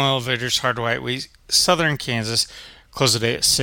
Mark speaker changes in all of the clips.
Speaker 1: Regional elevators, hard to white wheat, southern Kansas, close the day at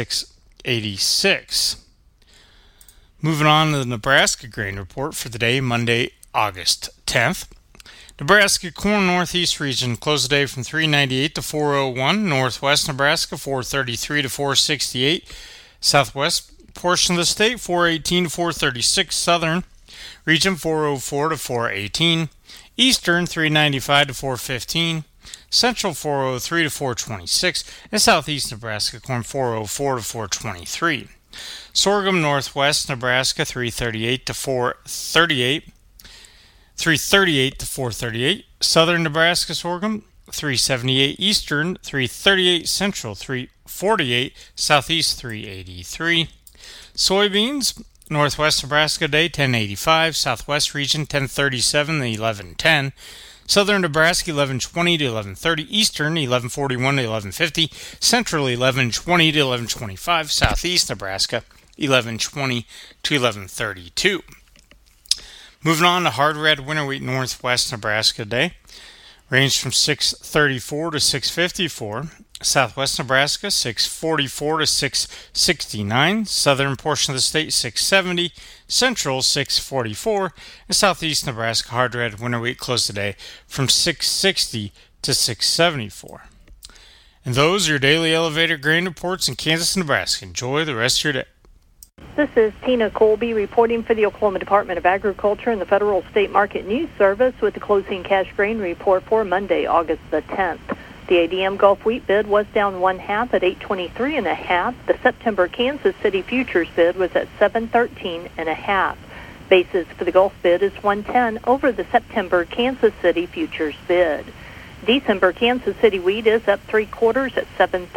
Speaker 1: 686. Moving on to the Nebraska grain report for the day, Monday, August 10th. Nebraska corn northeast region closed the day from 398 to 401. Northwest Nebraska 433 to 468. Southwest portion of the state 418 to 436. Southern region 404 to 418. Eastern 395 to 415. Central 403 to 426. And Southeast Nebraska corn 404 to 423. Sorghum Northwest Nebraska 338 to 438. 338 to 438. Southern Nebraska sorghum 378. Eastern 338. Central 348. Southeast 383. Soybeans Northwest Nebraska day 1085. Southwest region 1037 to 1110. Southern Nebraska 1120 to 1130. Eastern 1141 to 1150. Central 1120 to 1125. Southeast Nebraska 1120 to 1132. Moving on to hard red winter wheat Northwest Nebraska day. Ranged from 634 to 654. Southwest Nebraska 644 to 669. Southern portion of the state 670. Central 644. And Southeast Nebraska hard red winter wheat closed today from 660 to 674. And those are your daily elevator grain reports in Kansas and Nebraska. Enjoy the rest of your day.
Speaker 2: This is Tina Colby reporting for the Oklahoma Department of Agriculture and the Federal State Market News Service with the closing cash grain report for Monday, August the 10th. The ADM Gulf wheat bid was down 1/2 at 823.5. The September Kansas City futures bid was at 713.5. Basis for the Gulf bid is 110 over the September Kansas City futures bid. December Kansas City wheat is up 3/4 at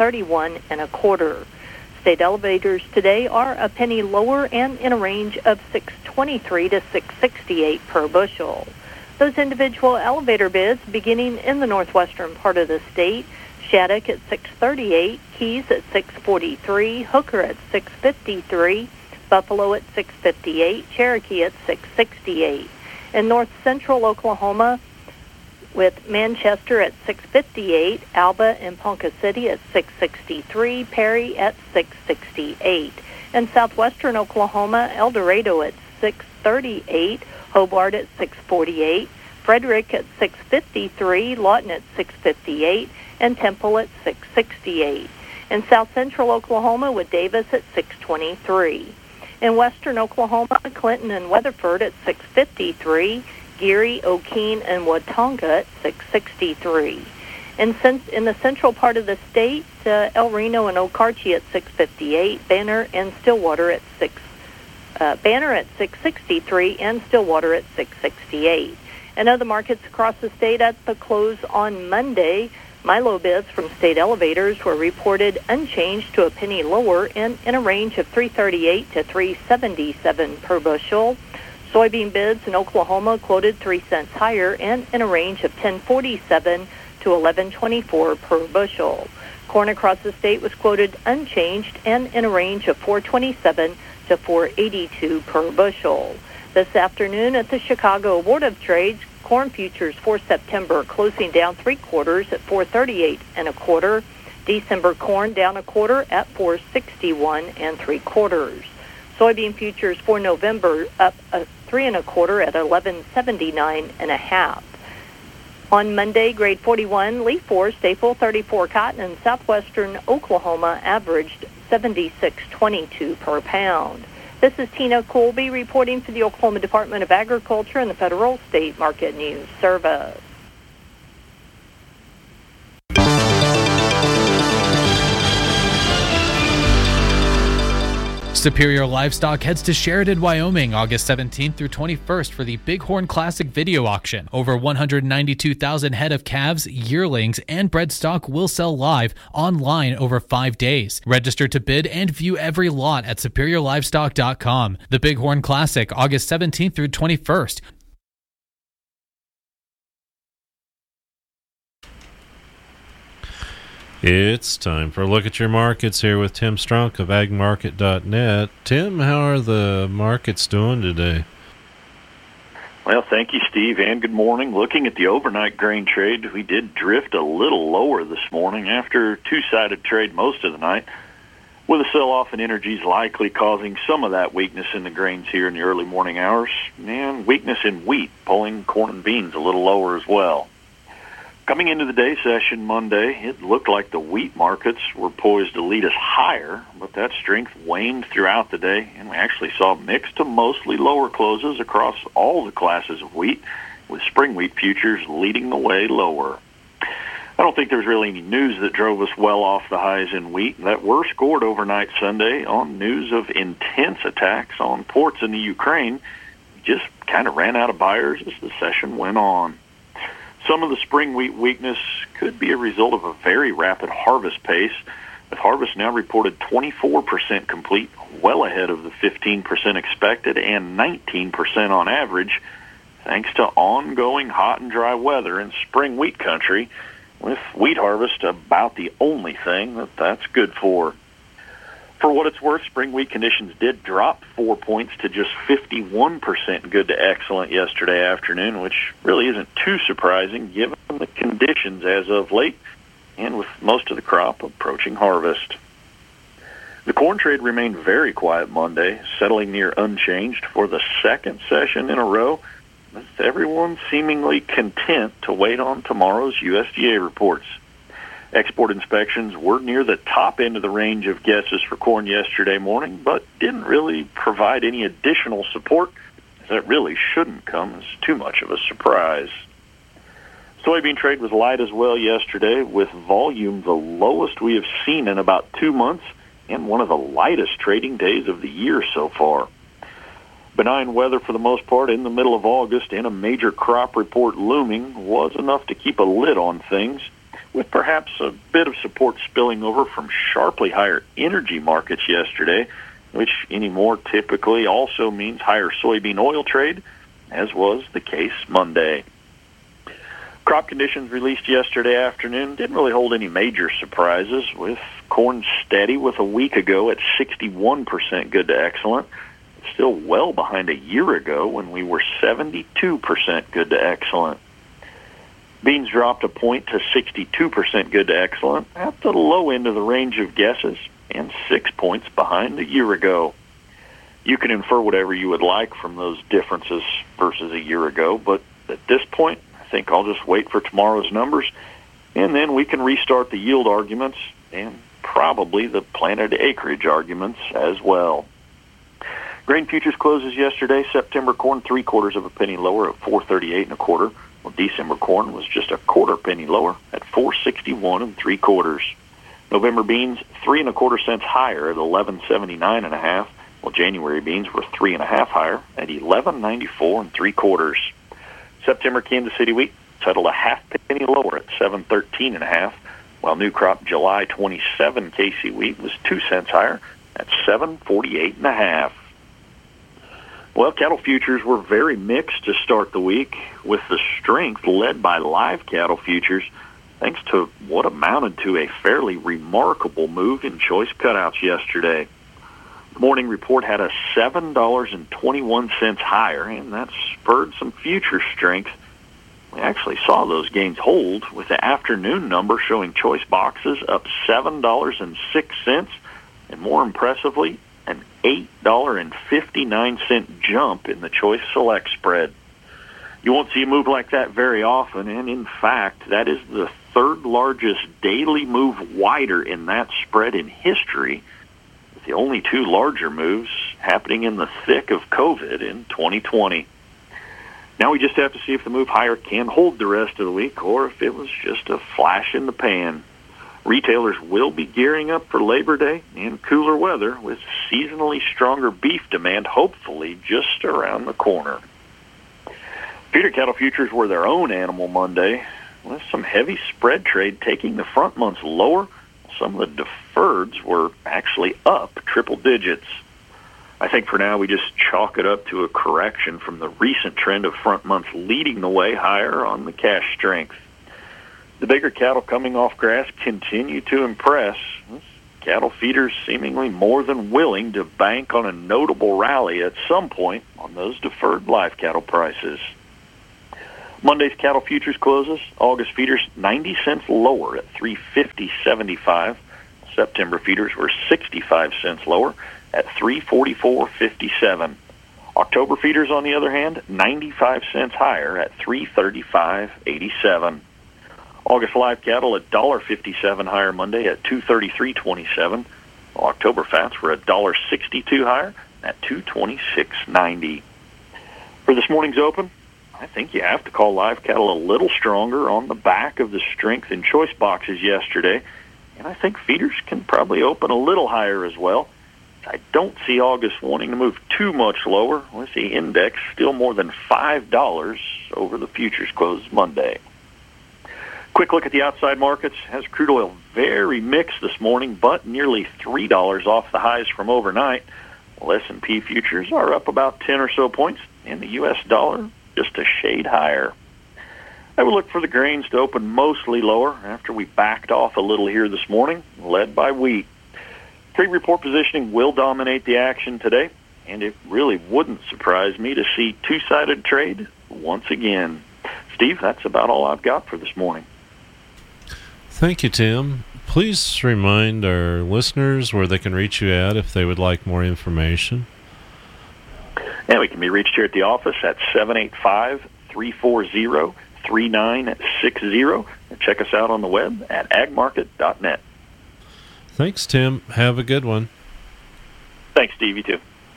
Speaker 2: 731.25. State elevators today are a penny lower and in a range of 623 to 668 per bushel. Those individual elevator bids beginning in the northwestern part of the state: Shattuck at 638, Keys at 643, Hooker at 653, Buffalo at 658, Cherokee at 668. In north central Oklahoma, with Manchester at 658, Alba and Ponca City at 663, Perry at 668. In southwestern Oklahoma, El Dorado at 638, Hobart at 648, Frederick at 653, Lawton at 658, and Temple at 668. In south central Oklahoma, with Davis at 623. In western Oklahoma, Clinton and Weatherford at 653, Geary, O'Keene, and Watonga at 663. In the central part of the state, El Reno and Okarche at 658, Banner and Stillwater at 663, and Stillwater at 668. In other markets across the state at the close on Monday, Milo bids from state elevators were reported unchanged to a penny lower and in a range of 338 to 377 per bushel. Soybean bids in Oklahoma quoted 3 cents higher and in a range of 1047 to 1124 per bushel. Corn across the state was quoted unchanged and in a range of 427 to 482 per bushel. This afternoon at the Chicago Board of Trade, corn futures for September closing down 3/4 at 438.25. December corn down 1/4 at 461 3/4. Soybean futures for November up 3 1/4 at 1179.5. On Monday, grade 41, Leaf 4, Staple 34 cotton in southwestern Oklahoma averaged 76.22 per pound. This is Tina Colby reporting for the Oklahoma Department of Agriculture and the Federal State Market News Service.
Speaker 3: Superior Livestock heads to Sheridan, Wyoming, August 17th through 21st for the Bighorn Classic Video Auction. Over 192,000 head of calves, yearlings, and bred stock will sell live online over 5 days. Register to bid and view every lot at superiorlivestock.com. The Bighorn Classic, August 17th through 21st.
Speaker 4: It's time for a look at your markets here with Tim Strunk of agmarket.net. Tim, how are the markets doing today?
Speaker 5: Well, thank you, Steve, and good morning. Looking at the overnight grain trade, we did drift a little lower this morning after two-sided trade most of the night, with a sell-off in energies likely causing some of that weakness in the grains here in the early morning hours, and weakness in wheat, pulling corn and beans a little lower as well. Coming into the day session Monday, it looked like the wheat markets were poised to lead us higher, but that strength waned throughout the day, and we actually saw mixed to mostly lower closes across all the classes of wheat, with spring wheat futures leading the way lower. I don't think there's really any news that drove us well off the highs in wheat that were scored overnight Sunday on news of intense attacks on ports in the Ukraine. We just kind of ran out of buyers as the session went on. Some of the spring wheat weakness could be a result of a very rapid harvest pace, with harvest now reported 24% complete, well ahead of the 15% expected and 19% on average, thanks to ongoing hot and dry weather in spring wheat country, with wheat harvest about the only thing that's good for. For what it's worth, spring wheat conditions did drop 4 points to just 51% good to excellent yesterday afternoon, which really isn't too surprising given the conditions as of late and with most of the crop approaching harvest. The corn trade remained very quiet Monday, settling near unchanged for the second session in a row, with everyone seemingly content to wait on tomorrow's USDA reports. Export inspections were near the top end of the range of guesses for corn yesterday morning, but didn't really provide any additional support. That really shouldn't come as too much of a surprise. Soybean trade was light as well yesterday, with volume the lowest we have seen in about 2 months and one of the lightest trading days of the year so far. Benign weather for the most part in the middle of August and a major crop report looming was enough to keep a lid on things, with perhaps a bit of support spilling over from sharply higher energy markets yesterday, which anymore typically also means higher soybean oil trade, as was the case Monday. Crop conditions released yesterday afternoon didn't really hold any major surprises, with corn steady with a week ago at 61% good to excellent, still well behind a year ago when we were 72% good to excellent. Beans dropped a point to 62% good to excellent at the low end of the range of guesses and 6 points behind a year ago. You can infer whatever you would like from those differences versus a year ago, but at this point, I think I'll just wait for tomorrow's numbers, and then we can restart the yield arguments and probably the planted acreage arguments as well. Grain futures closes yesterday. September corn 3/4 of a penny lower at 438 1/4. Well, December corn was just a 1/4 penny lower at 461 3/4. November beans 3 1/4 cents higher at 1179 1/2. Well, January beans were 3 1/2 higher at 1194 3/4. September Kansas City wheat settled a 1/2 penny lower at 713 1/2. While new crop July 27 KC wheat was 2 cents higher at 748 1/2. Well, cattle futures were very mixed to start the week, with the strength led by live cattle futures, thanks to what amounted to a fairly remarkable move in choice cutouts yesterday. The morning report had us $7.21 higher, and that spurred some future strength. We actually saw those gains hold, with the afternoon number showing choice boxes up $7.06, and more impressively, an $8.59 jump in the choice select spread. You won't see a move like that very often, and in fact, that is the third largest daily move wider in that spread in history, with the only two larger moves happening in the thick of COVID in 2020. Now we just have to see if the move higher can hold the rest of the week, or if it was just a flash in the pan. Retailers will be gearing up for Labor Day and cooler weather, with seasonally stronger beef demand hopefully just around the corner. Feeder cattle futures were their own animal Monday, with some heavy spread trade taking the front months lower. Some of the deferreds were actually up triple digits. I think for now we just chalk it up to a correction from the recent trend of front months leading the way higher on the cash strength. The bigger cattle coming off grass continue to impress. cattle feeders seemingly more than willing to bank on a notable rally at some point on those deferred live cattle prices. Monday's cattle futures closes. August feeders 90 cents lower at $350.75. September feeders were 65 cents lower at $344.57. October feeders, on the other hand, 95 cents higher at $335.87. August live cattle $1.57 higher Monday at $233.27. October fats were $1.62 higher at $226.90. For this morning's open, I think you have to call live cattle a little stronger on the back of the strength in choice boxes yesterday, and I think feeders can probably open a little higher as well. I don't see August wanting to move too much lower. Let's see, index still more than $5 over the futures close Monday. Quick look at the outside markets. Has crude oil very mixed this morning, but nearly $3 off the highs from overnight. Well, S&P futures are up about 10 or so points, and the U.S. dollar just a shade higher. I would look for the grains to open mostly lower after we backed off a little here this morning, led by wheat. Pre-report positioning will dominate the action today, and it really wouldn't surprise me to see two-sided trade once again. Steve, that's about all I've got for this morning.
Speaker 4: Thank you, Tim. Please remind our listeners where they can reach you at if they would like more information.
Speaker 5: And we can be reached here at the office at 785-340-3960. And check us out on the web at agmarket.net.
Speaker 4: Thanks, Tim. Have a good one.
Speaker 5: Thanks, Steve. You too.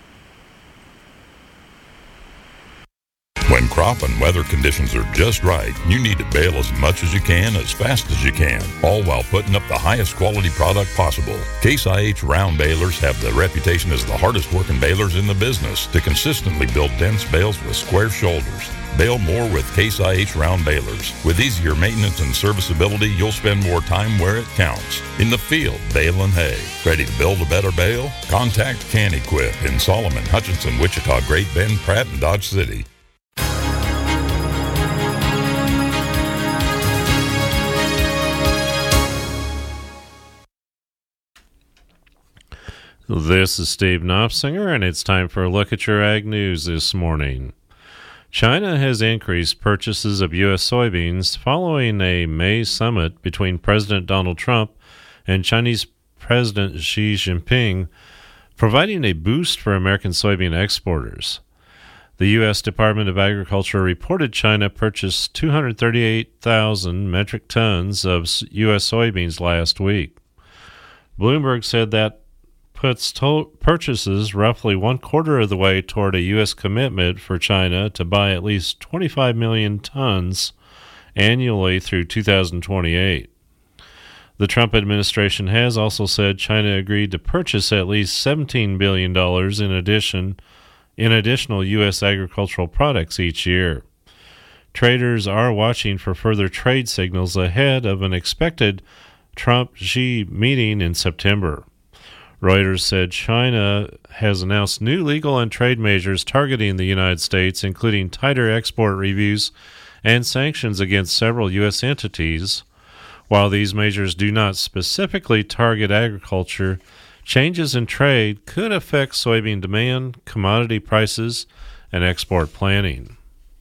Speaker 6: When crop and weather conditions are just right, you need to bale as much as you can, as fast as you can, all while putting up the highest quality product possible. Case IH round balers have the reputation as the hardest working balers in the business to consistently build dense bales with square shoulders. Bale more with Case IH round balers. With easier maintenance and serviceability, you'll spend more time where it counts. In the field, baling hay. Ready to build a better bale? Contact Can-Equip in Solomon, Hutchinson, Wichita, Great Bend, Pratt, and Dodge City.
Speaker 4: This is Steve Knopfsinger, and it's time for a look at your ag news this morning. China has increased purchases of U.S. soybeans following a May summit between President Donald Trump and Chinese President Xi Jinping, providing a boost for American soybean exporters. The U.S. Department of Agriculture reported China purchased 238,000 metric tons of U.S. soybeans last week. Bloomberg said that puts purchases roughly one-quarter of the way toward a U.S. commitment for China to buy at least 25 million tons annually through 2028. The Trump administration has also said China agreed to purchase at least $17 billion in additional U.S. agricultural products each year. Traders are watching for further trade signals ahead of an expected Trump-Xi meeting in September. Reuters said China has announced new legal and trade measures targeting the United States, including tighter export reviews and sanctions against several U.S. entities. While these measures do not specifically target agriculture, changes in trade could affect soybean demand, commodity prices, and export planning.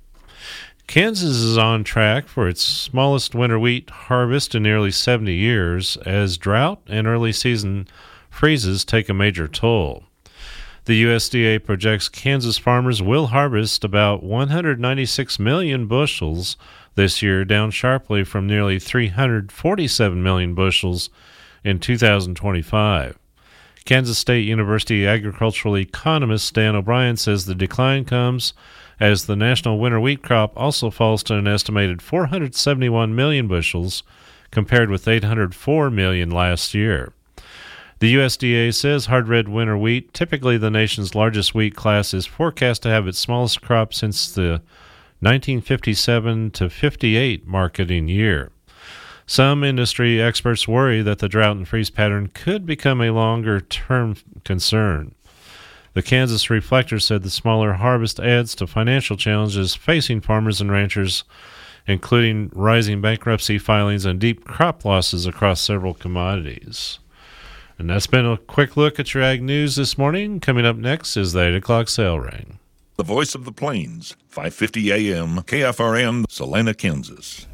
Speaker 4: Kansas is on track for its smallest winter wheat harvest in nearly 70 years as drought and early season freezes take a major toll. The USDA projects Kansas farmers will harvest about 196 million bushels this year, down sharply from nearly 347 million bushels in 2025. Kansas State University agricultural economist Dan O'Brien says the decline comes as the national winter wheat crop also falls to an estimated 471 million bushels compared with 804 million last year. The USDA says hard red winter wheat, typically the nation's largest wheat class, is forecast to have its smallest crop since the 1957 to 58 marketing year. Some industry experts worry that the drought and freeze pattern could become a longer-term concern. The Kansas Reflector said the smaller harvest adds to financial challenges facing farmers and ranchers, including rising bankruptcy filings and deep crop losses across several commodities. And that's been a quick look at your ag news this morning. Coming up next is the 8 o'clock sale ring.
Speaker 6: The voice of the plains, 550 AM, KFRM, Salina, Kansas.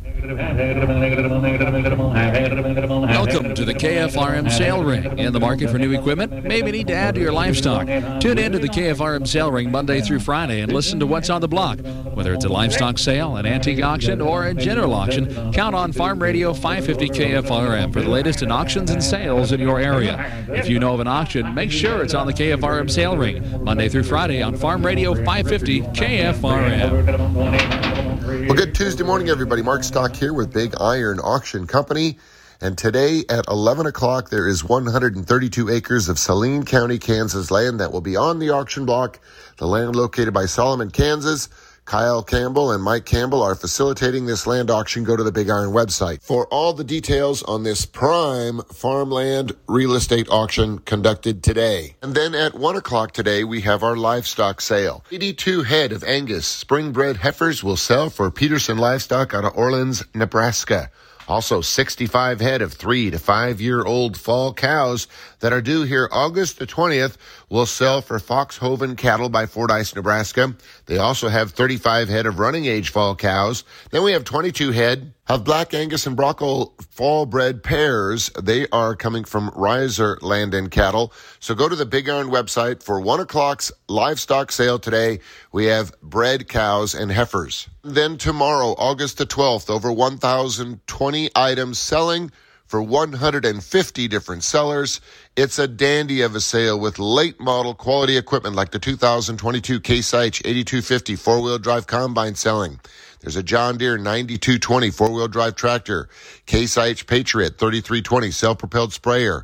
Speaker 7: Welcome to the KFRM Sale Ring. In the market for new equipment? Maybe need to add to your livestock. Tune in to the KFRM Sale Ring Monday through Friday and listen to what's on the block. Whether it's a livestock sale, an antique auction, or a general auction, count on Farm Radio 550 KFRM for the latest in auctions and sales in your area. If you know of an auction, make sure it's on the KFRM Sale Ring Monday through Friday on Farm Radio 550 KFRM.
Speaker 8: Well, good Tuesday morning, everybody. Mark Stock here with Big Iron Auction Company. And today at 11 o'clock, there is 132 acres of Saline County, Kansas land that will be on the auction block. The land located by Solomon, Kansas. Kyle Campbell and Mike Campbell are facilitating this land auction. Go to the Big Iron website for all the details on this prime farmland real estate auction conducted today. And then at 1 o'clock today, we have our livestock sale. 82 head of Angus spring-bred heifers will sell for Peterson Livestock out of Orleans, Nebraska. Also, 65 head of 3 to 5 year old fall cows that are due here August the 20th will sell for Foxhoven Cattle by Fordyce, Nebraska. They also have 35 head of running age fall cows. Then we have 22 head of Black Angus and Brockle fall bred pairs. They are coming from Riser Land and Cattle. So go to the Big Iron website for 1 o'clock's livestock sale today. We have bred cows and heifers. Then tomorrow, August the 12th, over 1,020 items selling for 150 different sellers. It's a dandy of a sale with late model quality equipment like the 2022 Case IH 8250 four-wheel drive combine selling. There's a John Deere 9220 four-wheel drive tractor, Case IH Patriot 3320 self-propelled sprayer,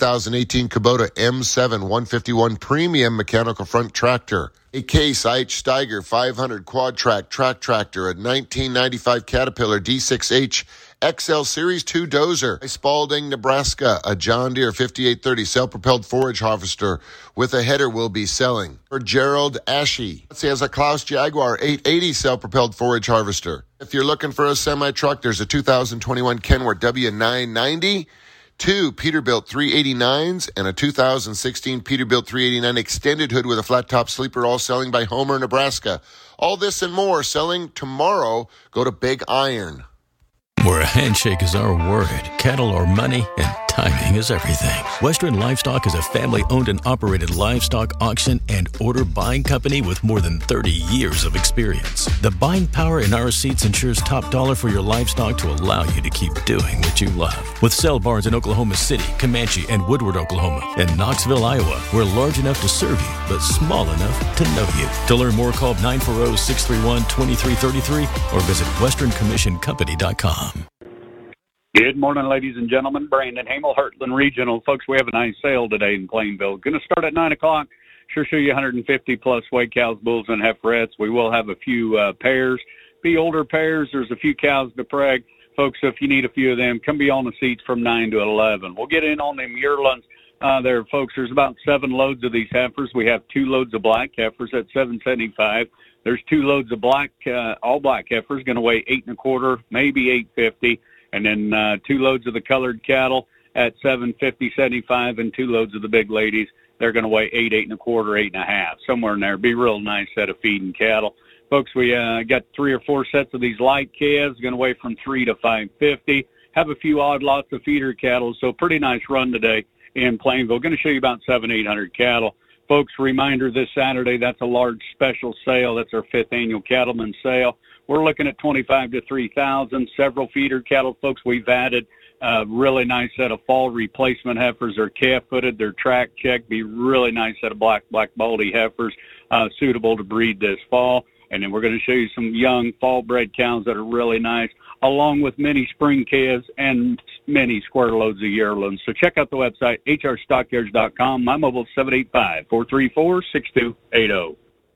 Speaker 8: 2018 Kubota M7 151 premium mechanical front tractor, a Case IH Steiger 500 quad track track tractor, a 1995 Caterpillar D6H XL Series 2 dozer, a Spalding, Nebraska, a John Deere 5830 self-propelled forage harvester with a header will be selling. For Gerald Ashe, he has a Klaus Jaguar 880 self-propelled forage harvester. If you're looking for a semi-truck, there's a 2021 Kenworth W990, two Peterbilt 389s, and a 2016 Peterbilt 389 extended hood with a flat-top sleeper, all selling by Homer, Nebraska. All this and more selling tomorrow. Go to Big Iron.
Speaker 9: Where a handshake is our word, cattle are money, and timing is everything. Western Livestock is a family-owned and operated livestock auction and order buying company with more than 30 years of experience. The buying power in our seats ensures top dollar for your livestock to allow you to keep doing what you love. With sale barns in Oklahoma City, Comanche, and Woodward, Oklahoma, and Knoxville, Iowa, we're large enough to serve you, but small enough to know you. To learn more, call 940-631-2333 or visit westerncommissioncompany.com.
Speaker 10: Good morning, ladies and gentlemen. Brandon Hamel, Heartland Regional. Folks, we have a nice sale today in Plainville. Going to start at 9 o'clock. Sure show you 150-plus weight cows, bulls, and heiferettes. We will have a few pairs. Be older pairs. There's a few cows to preg. Folks, if you need a few of them, come be on the seats from 9 to 11. We'll get in on them yearlings there, folks. There's about 7 loads of these heifers. We have 2 loads of black heifers at $775. There's 2 loads of black, all black heifers, going to weigh 8 1/4, maybe 850. And then 2 loads of the colored cattle at $750, $75, and 2 loads of the big ladies. They're going to weigh 8, 8 1/4, 8 1/2, somewhere in there. Be a real nice set of feeding cattle. Folks, we got 3 or 4 sets of these light calves, going to weigh from 3 to 550. Have a few odd lots of feeder cattle, so pretty nice run today in Plainville. Going to show you about 700, 800 cattle. Folks, reminder this Saturday, that's a large special sale. That's our 5th annual cattleman sale. We're looking at $25,000 to $3,000. Several feeder cattle, folks. We've added a really nice set of fall replacement heifers. They're calf-footed. They're track checked. Be really nice set of black baldy heifers suitable to breed this fall. And then we're going to show you some young fall-bred cows that are really nice, along with many spring calves and many square loads of yearlings. So check out the website, hrstockyards.com. My mobile is 785-434-6280.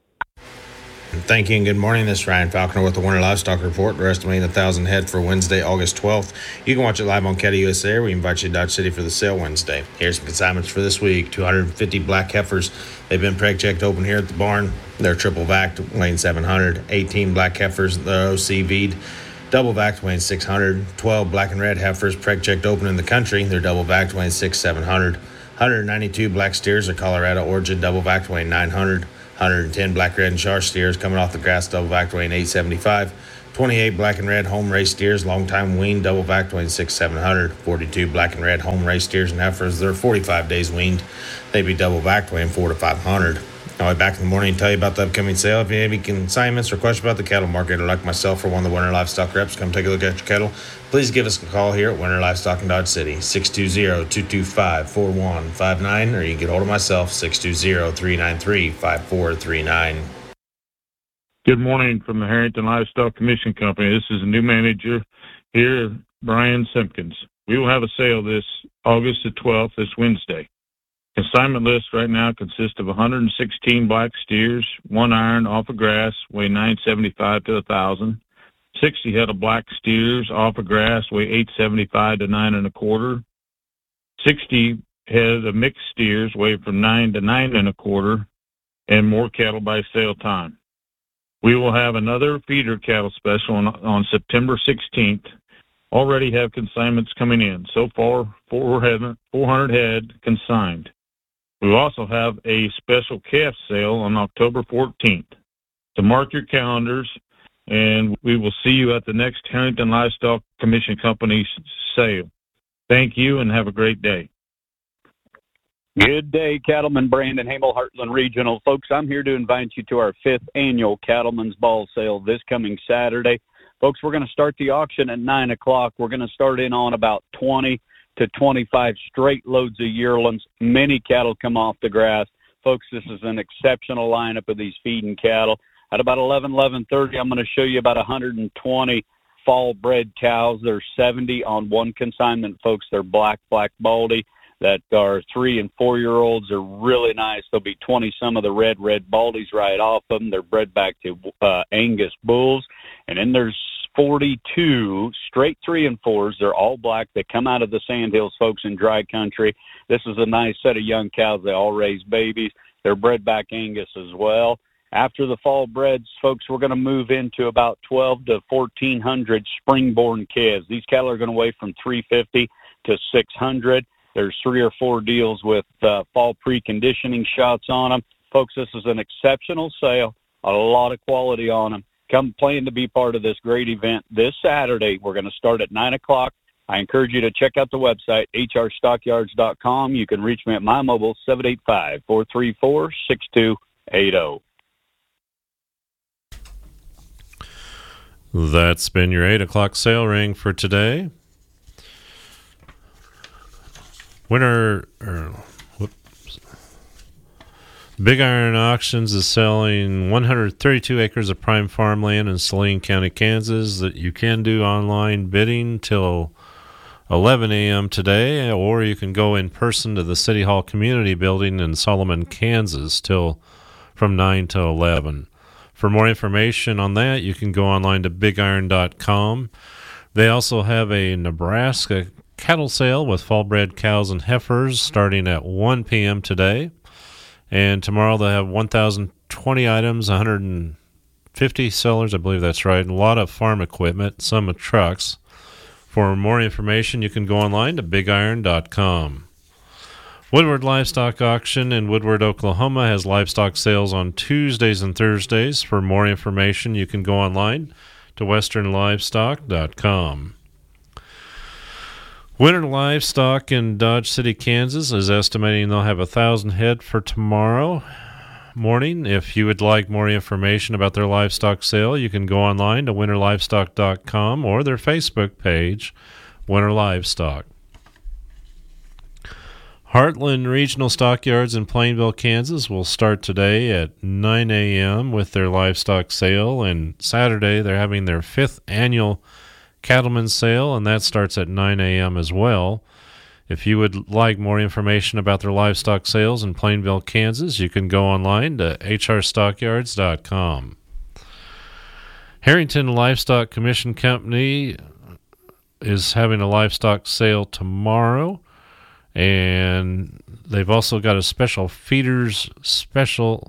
Speaker 11: Thank you and good morning. This is Ryan Falconer with the Winter Livestock Report. We're estimating 1,000 head for Wednesday, August 12th. You can watch it live on Cattle USA. We invite you to Dodge City for the sale Wednesday. Here's some consignments for this week. 250 black heifers. They've been preg checked open here at the barn. They're triple vacked, weighing 700. 18 black heifers, they're OCV'd. Double vacked, weighing 600. 12 black and red heifers preg checked open in the country. They're double vacked, weighing 700. 192 black steers of Colorado origin, double vac weighing 900. 110 black, red, and char steers coming off the grass, double vac weighing 875. 28 black and red home race steers, long time weaned, double vac weighing 6,700. 42 black and red home race steers and heifers, they're 45 days weaned. They'd be double vac weighing 4,000 to 500. I'll be back in the morning to tell you about the upcoming sale. If you have any consignments or questions about the cattle market, or like myself or one of the Winter Livestock reps, come take a look at your cattle, please give us a call here at Winter Livestock in Dodge City, 620-225-4159, or you can get hold of myself, 620-393-5439.
Speaker 12: Good morning from the Harrington Livestock Commission Company. This is a new manager here, Brian Simpkins. We will have a sale this August the 12th, this Wednesday. Consignment list right now consists of 116 black steers, 1 iron off of grass, weigh 975 to 1,000. 60 head of black steers off of grass, weigh 875 to 9 1/4. 60 head of mixed steers, weigh from 9 to 9 1/4, and more cattle by sale time. We will have another feeder cattle special on September 16th. Already have consignments coming in. So far, 400 head consigned. We also have a special calf sale on October 14th. So mark your calendars, and we will see you at the next Harrington Livestock Commission Company sale. Thank you, and have a great day.
Speaker 10: Good day, Cattleman Brandon Hamel, Heartland Regional. Folks, I'm here to invite you to our 5th annual Cattleman's Ball Sale this coming Saturday. Folks, we're going to start the auction at 9 o'clock. We're going to start in on about 20 to 25 straight loads of yearlings. Many cattle come off the grass. Folks, this is an exceptional lineup of these feeding cattle. At about 11:30, I'm going to show you about 120 fall-bred cows. There's 70 on one consignment, folks. They're black baldy that are 3- and 4-year-olds. Are really nice. There'll be 20 some of the red baldies right off of them. They're bred back to Angus bulls. And then there's 42 straight 3 and 4s. They're all black. They come out of the Sandhills, folks, in dry country. This is a nice set of young cows. They all raise babies. They're bred back Angus as well. After the fall breds, folks, we're going to move into about 12 to 1,400 spring-born calves. These cattle are going to weigh from 350 to 600. There's 3 or 4 deals with fall preconditioning shots on them. Folks, this is an exceptional sale. A lot of quality on them. Come plan to be part of this great event this Saturday. We're going to start at 9 o'clock. I encourage you to check out the website, hrstockyards.com. You can reach me at my mobile, 785-434-6280.
Speaker 4: That's been your 8 o'clock sale ring for today. Big Iron Auctions is selling 132 acres of prime farmland in Saline County, Kansas that you can do online bidding till 11 a.m. today, or you can go in person to the City Hall Community Building in Solomon, Kansas from 9 to 11. For more information on that, you can go online to bigiron.com. They also have a Nebraska cattle sale with fall-bred cows and heifers starting at 1 p.m. today. And tomorrow they'll have 1,020 items, 150 sellers, I believe that's right, and a lot of farm equipment, some of trucks. For more information, you can go online to bigiron.com. Woodward Livestock Auction in Woodward, Oklahoma has livestock sales on Tuesdays and Thursdays. For more information, you can go online to westernlivestock.com. Winter Livestock in Dodge City, Kansas is estimating they'll have 1,000 head for tomorrow morning. If you would like more information about their livestock sale, you can go online to winterlivestock.com or their Facebook page, Winter Livestock. Heartland Regional Stockyards in Plainville, Kansas will start today at 9 a.m. with their livestock sale, and Saturday they're having their 5th annual Cattleman's Sale, and that starts at 9 a.m. as well. If you would like more information about their livestock sales in Plainville, Kansas, you can go online to hrstockyards.com. Harrington Livestock Commission Company is having a livestock sale tomorrow, and they've also got a special feeder sale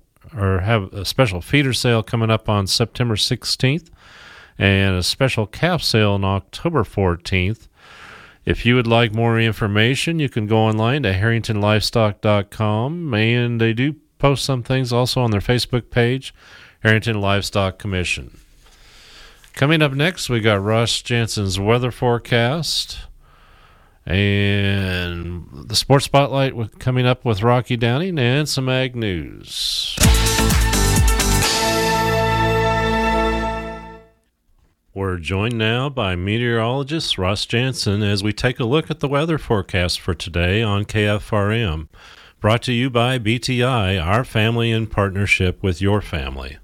Speaker 4: coming up on September 16th and a special calf sale on October 14th. If you would like more information, you can go online to harringtonlivestock.com, and they do post some things also on their Facebook page, Harrington Livestock Commission. Coming up next, we got Ross Jansen's weather forecast and the Sports Spotlight coming up with Rocky Downing and some ag news. We're joined now by meteorologist Ross Jansen as we take a look at the weather forecast for today on KFRM. Brought to you by BTI, our family in partnership with your family.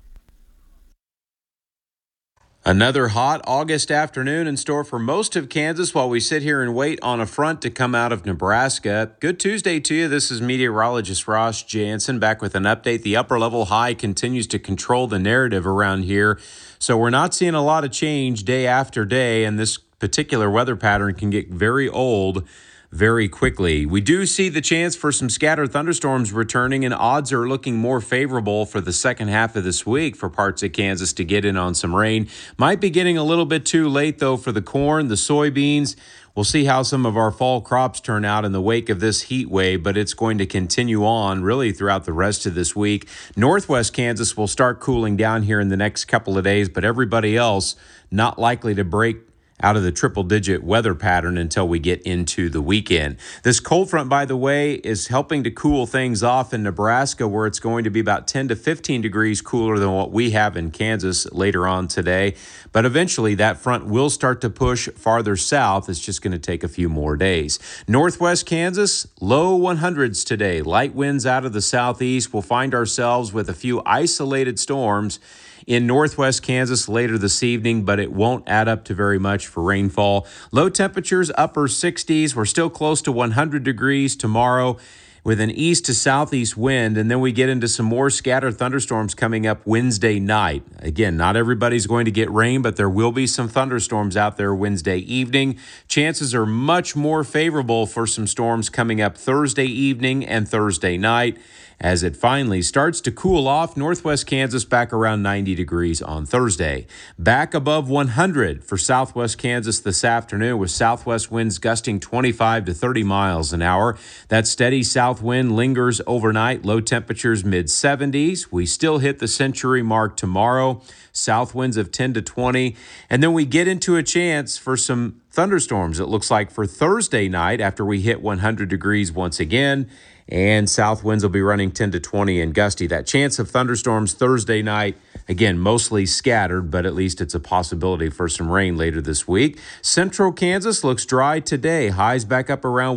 Speaker 13: Another hot August afternoon in store for most of Kansas while we sit here and wait on a front to come out of Nebraska. Good Tuesday to you. This is meteorologist Ross Jansen back with an update. The upper level high continues to control the narrative around here. So we're not seeing a lot of change day after day, and this particular weather pattern can get very old very quickly. We do see the chance for some scattered thunderstorms returning, and odds are looking more favorable for the second half of this week for parts of Kansas to get in on some rain. Might be getting a little bit too late, though, for the corn, the soybeans. We'll see how some of our fall crops turn out in the wake of this heat wave, but it's going to continue on really throughout the rest of this week. Northwest Kansas will start cooling down here in the next couple of days, but everybody else not likely to break out of the triple-digit weather pattern until we get into the weekend. This cold front, by the way, is helping to cool things off in Nebraska, where it's going to be about 10 to 15 degrees cooler than what we have in Kansas later on today. But eventually, that front will start to push farther south. It's just going to take a few more days. Northwest Kansas, low 100s today. Light winds out of the southeast. We'll find ourselves with a few isolated storms in northwest Kansas later this evening, but it won't add up to very much for rainfall. Low temperatures, upper 60s. We're still close to 100 degrees tomorrow with an east to southeast wind, and then we get into some more scattered thunderstorms coming up Wednesday night. Again, not everybody's going to get rain, but there will be some thunderstorms out there Wednesday evening. Chances are much more favorable for some storms coming up Thursday evening and Thursday night. As it finally starts to cool off, northwest Kansas back around 90 degrees on Thursday. Back above 100 for southwest Kansas this afternoon with southwest winds gusting 25 to 30 miles an hour. That steady south wind lingers overnight, low temperatures mid-70s. We still hit the century mark tomorrow, south winds of 10 to 20. And then we get into a chance for some thunderstorms, it looks like, for Thursday night after we hit 100 degrees once again. And south winds will be running 10 to 20 and gusty. That chance of thunderstorms Thursday night, again, mostly scattered, but at least it's a possibility for some rain later this week. Central Kansas looks dry today. Highs back up around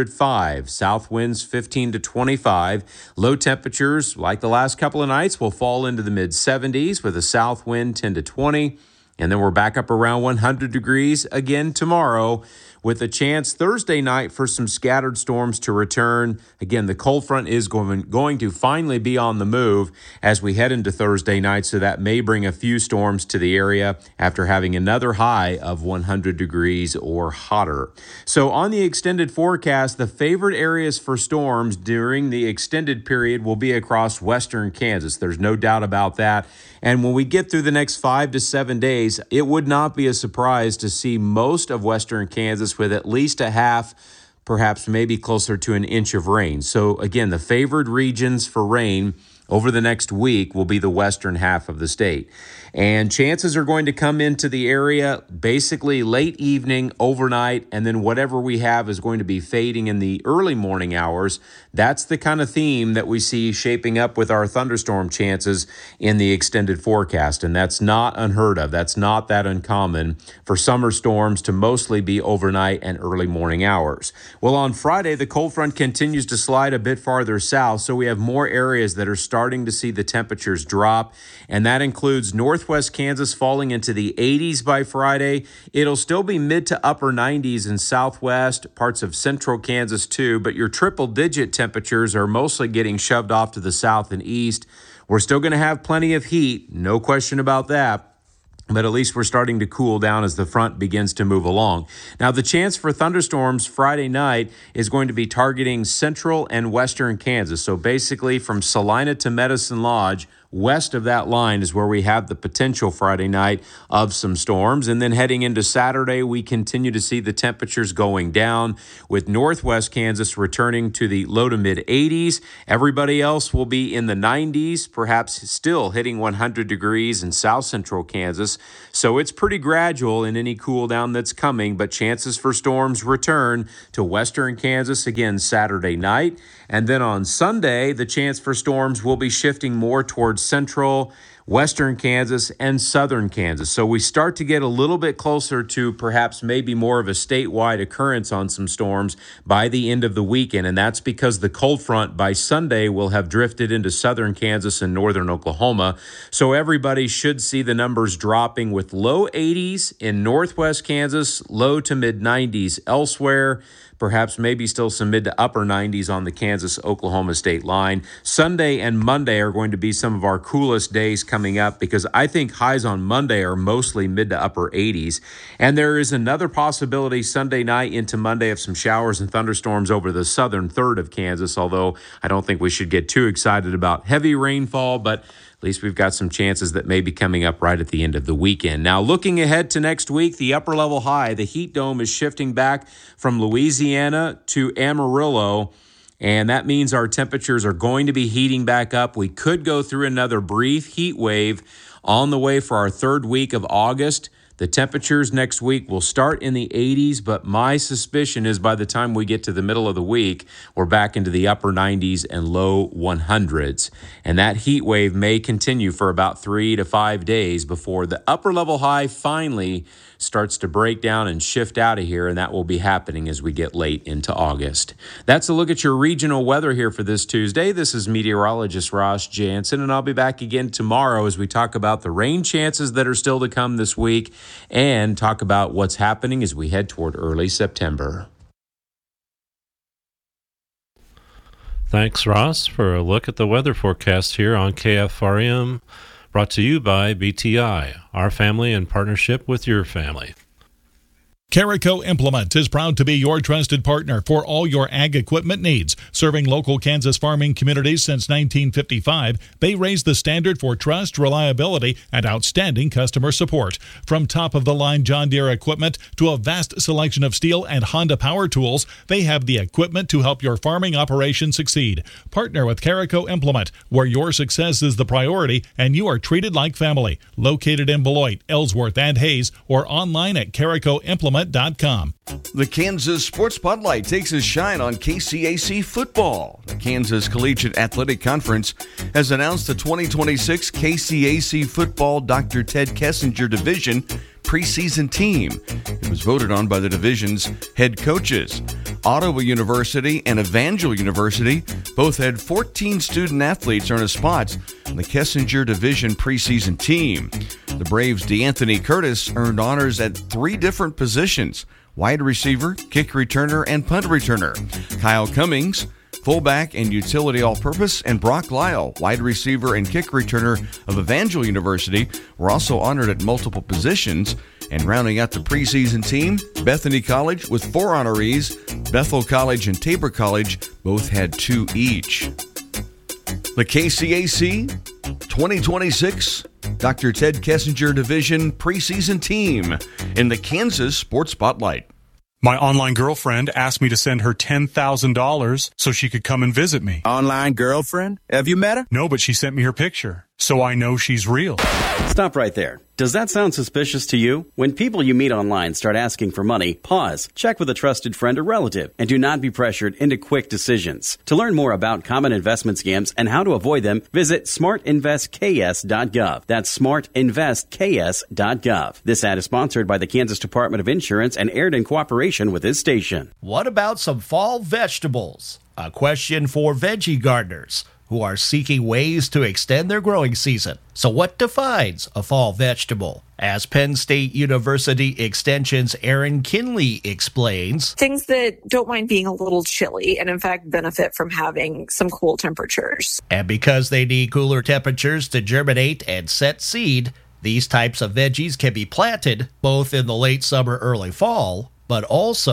Speaker 13: 105. South winds 15 to 25. Low temperatures, like the last couple of nights, will fall into the mid-70s with a south wind 10 to 20. And then we're back up around 100 degrees again tomorrow, with a chance Thursday night for some scattered storms to return. Again, the cold front is going to finally be on the move as we head into Thursday night, so that may bring a few storms to the area after having another high of 100 degrees or hotter. So on the extended forecast, the favored areas for storms during the extended period will be across western Kansas. There's no doubt about that. And when we get through the next 5 to 7 days, it would not be a surprise to see most of western Kansas with at least a half, perhaps maybe closer to an inch of rain. So again, the favored regions for rain over the next week will be the western half of the state. And chances are going to come into the area basically late evening, overnight, and then whatever we have is going to be fading in the early morning hours. That's the kind of theme that we see shaping up with our thunderstorm chances in the extended forecast. And that's not unheard of. That's not that uncommon for summer storms to mostly be overnight and early morning hours. Well, on Friday, the cold front continues to slide a bit farther south, so we have more areas that are starting to see the temperatures drop, and that includes northwest Kansas falling into the 80s by Friday. It'll still be mid to upper 90s in southwest, parts of central Kansas too, but your triple-digit temperatures are mostly getting shoved off to the south and east. We're still going to have plenty of heat, no question about that. But at least we're starting to cool down as the front begins to move along. Now, the chance for thunderstorms Friday night is going to be targeting central and western Kansas. So basically from Salina to Medicine Lodge, West of that line is where we have the potential Friday night of some storms. And then heading into Saturday, we continue to see the temperatures going down, with northwest Kansas returning to the low to mid 80s. Everybody else will be in the 90s, perhaps still hitting 100 degrees in south central Kansas. So it's pretty gradual in any cool down that's coming, but chances for storms return to western Kansas again Saturday night. And then on Sunday, the chance for storms will be shifting more towards central, western Kansas, and southern Kansas. So we start to get a little bit closer to perhaps maybe more of a statewide occurrence on some storms by the end of the weekend. And that's because the cold front by Sunday will have drifted into southern Kansas and northern Oklahoma. So everybody should see the numbers dropping with low 80s in northwest Kansas, low to mid 90s elsewhere. Perhaps maybe still some mid to upper 90s on the Kansas-Oklahoma state line. Sunday and Monday are going to be some of our coolest days coming up, because I think highs on Monday are mostly mid to upper 80s. And there is another possibility Sunday night into Monday of some showers and thunderstorms over the southern third of Kansas, although I don't think we should get too excited about heavy rainfall, but at least we've got some chances that may be coming up right at the end of the weekend. Now, looking ahead to next week, the upper level high, the heat dome, is shifting back from Louisiana to Amarillo, and that means our temperatures are going to be heating back up. We could go through another brief heat wave on the way for our third week of August. The temperatures next week will start in the 80s, but my suspicion is by the time we get to the middle of the week, we're back into the upper 90s and low 100s. And that heat wave may continue for about 3 to 5 days before the upper level high finally starts to break down and shift out of here, and that will be happening as we get late into August. That's a look at your regional weather here for this Tuesday. This is meteorologist Ross Jansen, and I'll be back again tomorrow as we talk about the rain chances that are still to come this week and talk about what's happening as we head toward early September.
Speaker 4: Thanks, Ross, for a look at the weather forecast here on KFRM. Brought to you by BTI, our family in partnership with your family.
Speaker 14: Carico Implement is proud to be your trusted partner for all your ag equipment needs. Serving local Kansas farming communities since 1955, they raise the standard for trust, reliability, and outstanding customer support. From top-of-the-line John Deere equipment to a vast selection of Steel and Honda power tools, they have the equipment to help your farming operation succeed. Partner with Carico Implement, where your success is the priority and you are treated like family. Located in Beloit, Ellsworth, and Hayes, or online at caricoimplement.com.
Speaker 15: The Kansas Sports Spotlight takes a shine on KCAC football. The Kansas Collegiate Athletic Conference has announced the 2026 KCAC Football Dr. Ted Kessinger Division preseason team. It was voted on by the division's head coaches. Ottawa University and Evangel University both had 14 student athletes earn a spot on the Kessinger Division preseason team. The Braves' DeAnthony Curtis earned honors at 3 different positions: wide receiver, kick returner, and punt returner. Kyle Cummings, fullback and utility all-purpose, and Brock Lyle, wide receiver and kick returner of Evangel University, were also honored at multiple positions. And rounding out the preseason team, Bethany College with 4 honorees. Bethel College and Tabor College both had 2 each. The KCAC 2026 Dr. Ted Kessinger Division preseason team in the Kansas Sports Spotlight.
Speaker 16: My online girlfriend asked me to send her $10,000 so she could come and visit me.
Speaker 17: Online girlfriend? Have you met her?
Speaker 16: No, but she sent me her picture, so I know she's real.
Speaker 18: Stop right there. Does that sound suspicious to you? When people you meet online start asking for money, pause, check with a trusted friend or relative, and do not be pressured into quick decisions. To learn more about common investment scams and how to avoid them, visit smartinvestks.gov. That's smartinvestks.gov. This ad is sponsored by the Kansas Department of Insurance and aired in cooperation with this station.
Speaker 19: What about some fall vegetables? A question for veggie gardeners who are seeking ways to extend their growing season. So what defines a fall vegetable? As Penn State University Extension's Erin Kinley explains,
Speaker 20: things that don't mind being a little chilly and in fact benefit from having some cool temperatures.
Speaker 19: And because they need cooler temperatures to germinate and set seed, these types of veggies can be planted both in the late summer, early fall, but also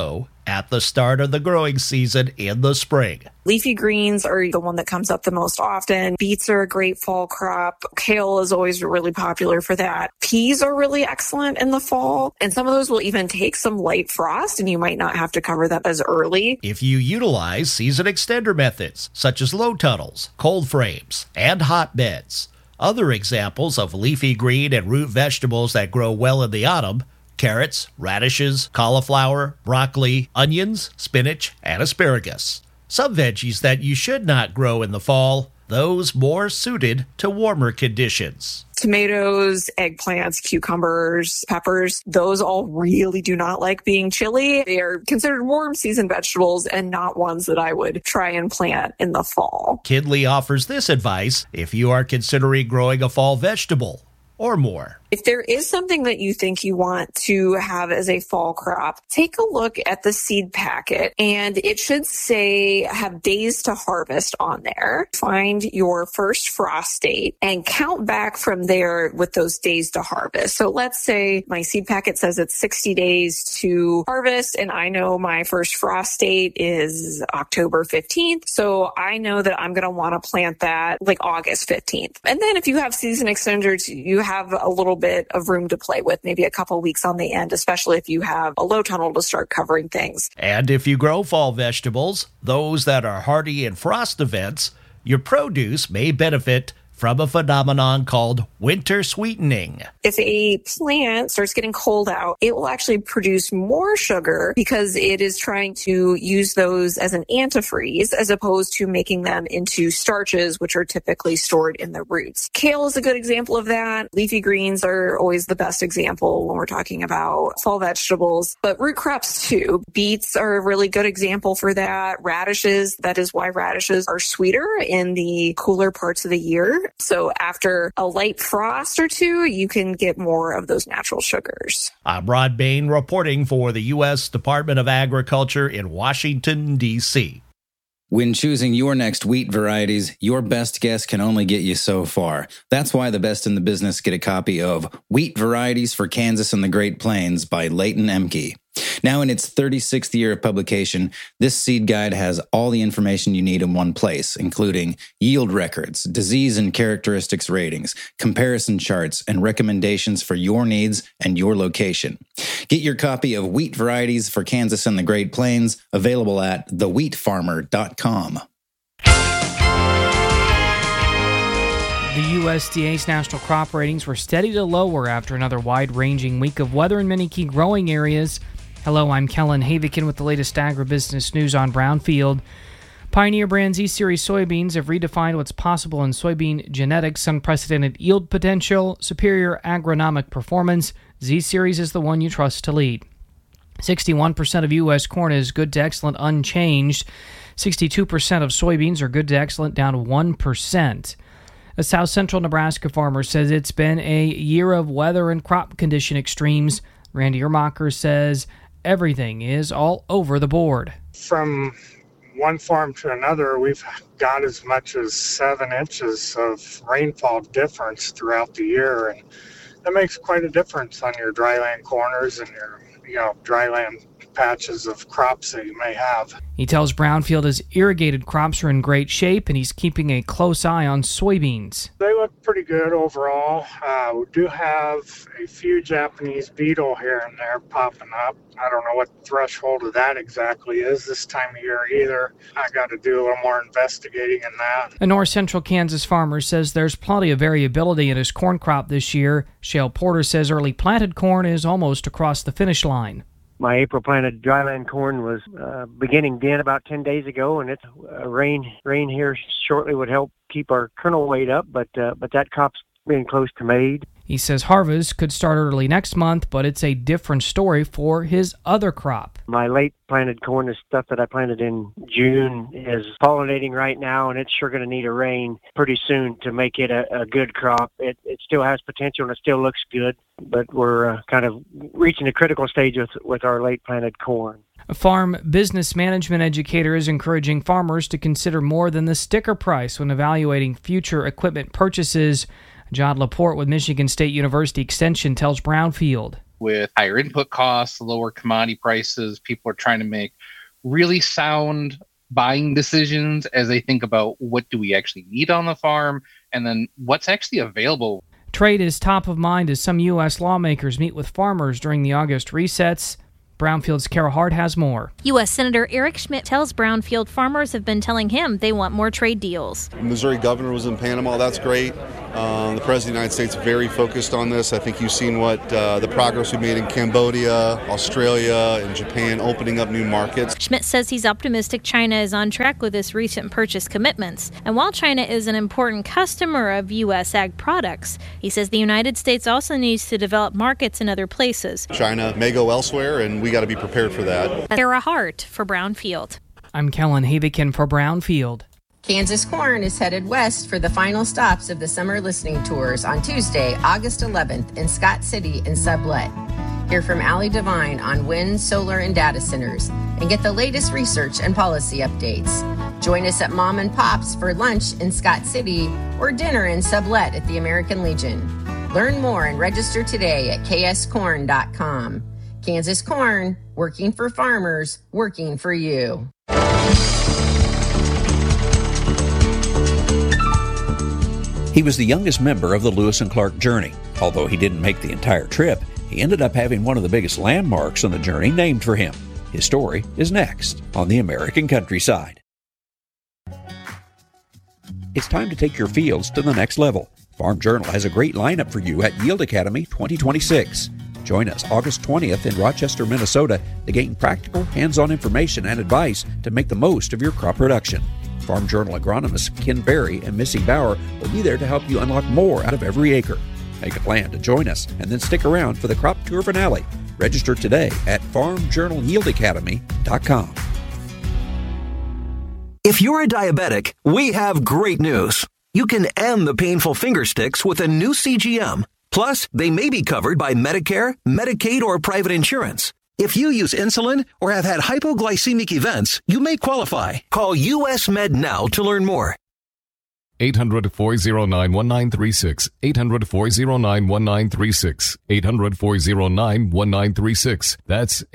Speaker 19: at the start of the growing season in the spring.
Speaker 20: Leafy greens are the one that comes up the most often. Beets are a great fall crop. Kale is always really popular for that. Peas are really excellent in the fall, and some of those will even take some light frost, and you might not have to cover them as early.
Speaker 19: If you utilize season extender methods, such as low tunnels, cold frames, and hotbeds. Other examples of leafy green and root vegetables that grow well in the autumn: carrots, radishes, cauliflower, broccoli, onions, spinach, and asparagus. Some veggies that you should not grow in the fall, those more suited to warmer conditions.
Speaker 20: Tomatoes, eggplants, cucumbers, peppers, those all really do not like being chilly. They are considered warm season vegetables and not ones that I would try and plant in the fall.
Speaker 19: Kinley offers this advice if you are considering growing a fall vegetable or more.
Speaker 20: If there is something that you think you want to have as a fall crop, take a look at the seed packet, and it should say have days to harvest on there. Find your first frost date and count back from there with those days to harvest. So let's say my seed packet says it's 60 days to harvest, and I know my first frost date is October 15th. So I know that I'm going to want to plant that like August 15th. And then if you have season extenders, you have a little bit of room to play with, maybe a couple weeks on the end, especially if you have a low tunnel to start covering things.
Speaker 19: And if you grow fall vegetables, those that are hardy in frost events, your produce may benefit from a phenomenon called winter sweetening.
Speaker 20: If a plant starts getting cold out, it will actually produce more sugar because it is trying to use those as an antifreeze as opposed to making them into starches, which are typically stored in the roots. Kale is a good example of that. Leafy greens are always the best example when we're talking about fall vegetables, but root crops too. Beets are a really good example for that. Radishes, that is why radishes are sweeter in the cooler parts of the year. So after a light frost or two, you can get more of those natural sugars.
Speaker 19: I'm Rod Bain reporting for the U.S. Department of Agriculture in Washington, D.C.
Speaker 21: When choosing your next wheat varieties, your best guess can only get you so far. That's why the best in the business get a copy of Wheat Varieties for Kansas and the Great Plains by Leighton Emke. Now in its 36th year of publication, this seed guide has all the information you need in one place, including yield records, disease and characteristics ratings, comparison charts, and recommendations for your needs and your location. Get your copy of Wheat Varieties for Kansas and the Great Plains, available at thewheatfarmer.com.
Speaker 22: The USDA's national crop ratings were steady to lower after another wide-ranging week of weather in many key growing areas. Hello, I'm Kellen Havikin with the latest agribusiness news on Brownfield. Pioneer brand Z-Series soybeans have redefined what's possible in soybean genetics: unprecedented yield potential, superior agronomic performance. Z-Series is the one you trust to lead. 61% of U.S. corn is good to excellent unchanged. 62% of soybeans are good to excellent down 1%. A South Central Nebraska farmer says it's been a year of weather and crop condition extremes. Randy Ermacher says everything is all over the board.
Speaker 23: From one farm to another, we've got as much as 7 inches of rainfall difference throughout the year, and that makes quite a difference on your dryland corners and your dryland patches of crops that you may have.
Speaker 22: He tells Brownfield his irrigated crops are in great shape, and he's keeping a close eye on soybeans.
Speaker 23: They look pretty good overall. We do have a few Japanese beetle here and there popping up. I don't know what the threshold of that exactly is this time of year either. I got to do a little more investigating in that.
Speaker 22: A north central Kansas farmer says there's plenty of variability in his corn crop this year. Shale Porter says early planted corn is almost across the finish line.
Speaker 24: My April planted dryland corn was beginning then about 10 days ago, and it's rain here shortly would help keep our kernel weight up, but that crop's being close to made.
Speaker 22: He says harvest could start early next month, but it's a different story for his other crop.
Speaker 24: My late planted corn is stuff that I planted in June is pollinating right now, and it's sure going to need a rain pretty soon to make it a good crop. It still has potential and it still looks good, but we're kind of reaching a critical stage with our late planted corn.
Speaker 22: A farm business management educator is encouraging farmers to consider more than the sticker price when evaluating future equipment purchases. John Laporte with Michigan State University Extension tells Brownfield.
Speaker 1: with higher input costs, lower commodity prices. People are trying to make really sound buying decisions as they think about what do we actually need on the farm and then what's actually available.
Speaker 22: Trade is top of mind as some U.S. lawmakers meet with farmers during the August recess. Brownfield's Kara Hart has more.
Speaker 2: U.S. Senator Eric Schmidt tells Brownfield farmers have been telling him they want more trade deals.
Speaker 3: The Missouri governor was in Panama. That's great. The President of the United States is very focused on this. I think you've seen what the progress we made in Cambodia, Australia, and Japan, opening up new markets.
Speaker 2: Schmidt says he's optimistic China is on track with its recent purchase commitments. And while China is an important customer of U.S. ag products, he says the United States also needs to develop markets in other places.
Speaker 3: China may go elsewhere, and we got to be prepared for that.
Speaker 2: Kara Hart for Brownfield.
Speaker 22: I'm Kellen Havikin for Brownfield.
Speaker 5: Kansas Corn is headed west for the final stops of the summer listening tours on Tuesday, August 11th in Scott City and Sublet. Hear from Allie Devine on wind, solar, and data centers, and get the latest research and policy updates. Join us at Mom and Pop's for lunch in Scott City or dinner in Sublet at the American Legion. Learn more and register today at kscorn.com. Kansas Corn, working for farmers, working for you.
Speaker 25: He was the youngest member of the Lewis and Clark Journey. Although he didn't make the entire trip, he ended up having one of the biggest landmarks on the journey named for him. His story is next on the American Countryside. It's time to take your fields to the next level. Farm Journal has a great lineup for you at Yield Academy 2026. Join us August 20th in Rochester, Minnesota to gain practical, hands-on information and advice to make the most of your crop production. Farm Journal agronomists Ken Berry and Missy Bauer will be there to help you unlock more out of every acre. Make a plan to join us and then stick around for the crop tour finale. Register today at farmjournalyieldacademy.com.
Speaker 26: If you're a diabetic, we have great news. You can end the painful finger sticks with a new CGM. Plus, they may be covered by Medicare, Medicaid, or private insurance. If you use insulin or have had hypoglycemic events, you may qualify. Call US Med now to learn more.
Speaker 27: 800-409-1936. 800-409-1936. 800-409-1936. That's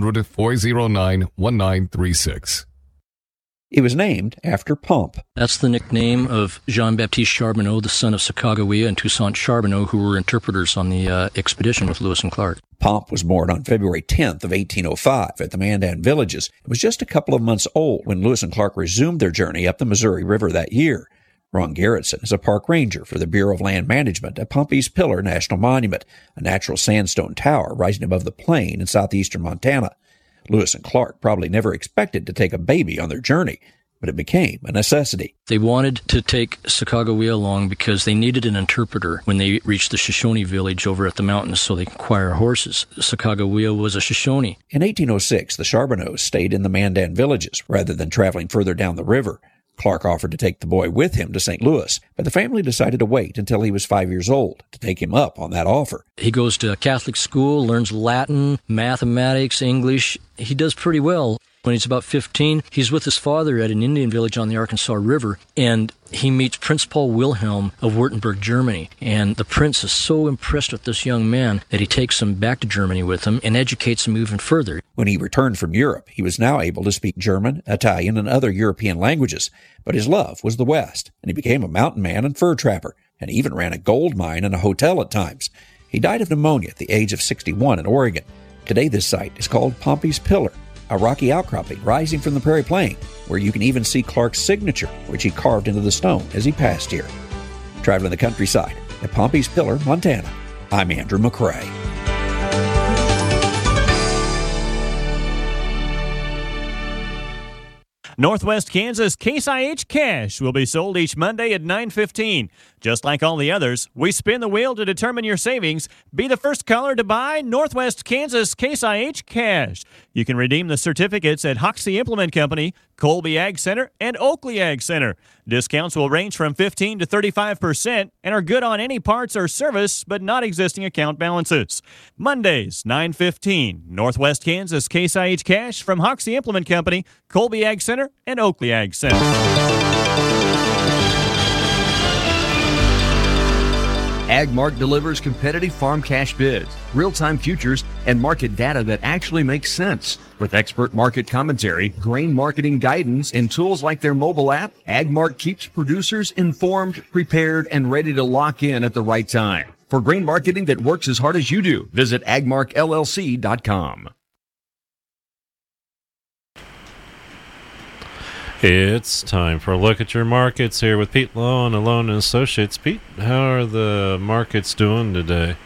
Speaker 27: 800-409-1936.
Speaker 25: It was named after Pomp.
Speaker 28: That's the nickname of Jean-Baptiste Charbonneau, the son of Sacagawea and Toussaint Charbonneau, who were interpreters on the expedition with Lewis and Clark.
Speaker 25: Pomp was born on February 10th of 1805 at the Mandan Villages. It was just a couple of months old when Lewis and Clark resumed their journey up the Missouri River that year. Ron Garrettson is a park ranger for the Bureau of Land Management at Pompey's Pillar National Monument, a natural sandstone tower rising above the plain in southeastern Montana. Lewis and Clark probably never expected to take a baby on their journey, but it became a necessity.
Speaker 28: They wanted to take Sacagawea along because they needed an interpreter when they reached the Shoshone village over at the mountains so they could acquire horses. Sacagawea was a Shoshone.
Speaker 25: In 1806, the Charbonneaus stayed in the Mandan Villages rather than traveling further down the river. Clark offered to take the boy with him to St. Louis, but the family decided to wait until he was 5 years old to take him up on that offer.
Speaker 28: He goes to a Catholic school, learns Latin, mathematics, English. He does pretty well. When he's about 15, he's with his father at an Indian village on the Arkansas River, and he meets Prince Paul Wilhelm of Württemberg, Germany. And the prince is so impressed with this young man that he takes him back to Germany with him and educates him even further.
Speaker 25: When he returned from Europe, he was now able to speak German, Italian, and other European languages. But his love was the West, and he became a mountain man and fur trapper, and even ran a gold mine and a hotel at times. He died of pneumonia at the age of 61 in Oregon. Today this site is called Pompey's Pillar, a rocky outcropping rising from the Prairie Plain, where you can even see Clark's signature, which he carved into the stone as he passed here. Traveling the countryside at Pompey's Pillar, Montana, I'm Andrew McCrae.
Speaker 29: Northwest Kansas Case IH Cash will be sold each Monday at 9:15. Just like all the others, we spin the wheel to determine your savings. Be the first caller to buy Northwest Kansas Case IH Cash. You can redeem the certificates at Hoxie Implement Company, Colby Ag Center, and Oakley Ag Center. Discounts will range from 15 to 35% and are good on any parts or service, but not existing account balances. Mondays, 9:15, Northwest Kansas Case IH Cash from Hoxie Implement Company, Colby Ag Center, and Oakley Ag Center.
Speaker 15: AgMark delivers competitive farm cash bids, real-time futures, and market data that actually makes sense. With expert market commentary, grain marketing guidance, and tools like their mobile app, AgMark keeps producers informed, prepared, and ready to lock in at the right time. For grain marketing that works as hard as you do, visit agmarkllc.com.
Speaker 4: It's time for a look at your markets here with Pete Lowe and Alone & Associates. Pete, how are the markets doing today?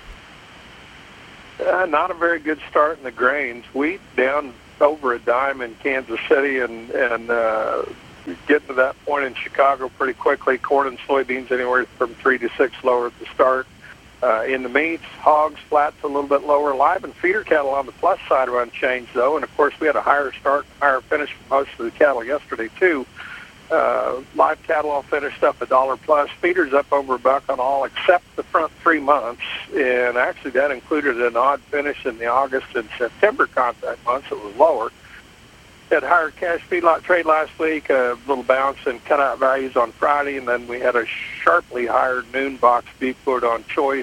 Speaker 6: Not a very good start in the grains. Wheat down over a dime in Kansas City and getting to that point in Chicago pretty quickly. Corn and soybeans anywhere from 3 to 6 lower at the start. In the meats, hogs flat to a little bit lower. Live and feeder cattle on the plus side are unchanged, though. And, of course, we had a higher start, higher finish for most of the cattle yesterday, too. Live cattle all finished up $1 plus. Feeders up over $1 on all except the front 3 months. And, actually, that included an odd finish in the August and September contract months. It was lower. Had higher cash feedlot trade last week, a little bounce in cutout values on Friday, and then we had a sharply higher noon box beef quote on choice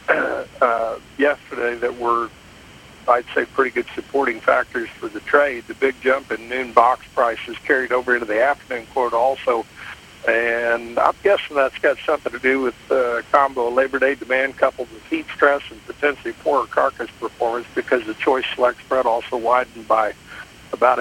Speaker 6: yesterday that were, I'd say, pretty good supporting factors for the trade. The big jump in noon box prices carried over into the afternoon quote also, and I'm guessing that's got something to do with combo Labor Day demand coupled with heat stress and potentially poorer carcass performance because the choice select spread also widened by about